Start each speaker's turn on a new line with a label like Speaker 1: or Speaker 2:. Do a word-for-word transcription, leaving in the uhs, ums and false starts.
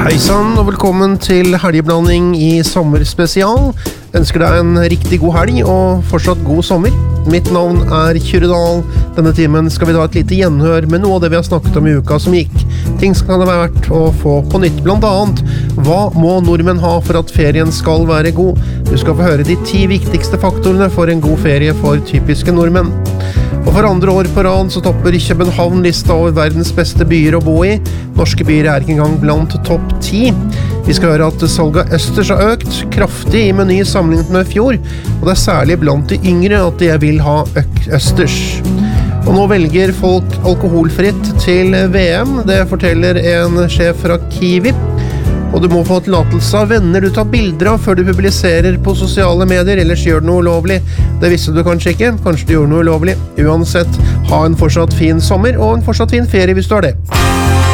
Speaker 1: Hei sann, og velkommen til helgeblanding i sommerspesial. Ønsker deg en riktig god helg og fortsatt god sommer. Mitt navn er Kyrre Dahl. Denne timen skal vi ta et lite gjenhør med noe av det vi har snakket om i uka som gikk. Ting som kan det være verdt å få på nytt, blant annet. Hva må nordmenn ha for at ferien skal være god? Du skal få høre de ti viktigste faktorene for en god ferie for typiske nordmenn. Og for andre år på rad så topper København lista over verdens beste byer å bo i. Norske byer er ikke engang blant topp ti. Vi skal høre at salget av østers har økt kraftig i Meny sammenlignet med fjor, og det er særlig blant de yngre at de vil ha østers. Og nå velger folk alkoholfritt til V M, det forteller en sjef fra Kiwi. Og du må få tillatelse av venner du tar bilder av før du publiserer på sosiale medier, ellers gjør du noe ulovlig. Det visste du kanskje ikke, kanskje du gjorde noe ulovlig. Uansett, ha en fortsatt fin sommer og en fortsatt fin ferie hvis du har det.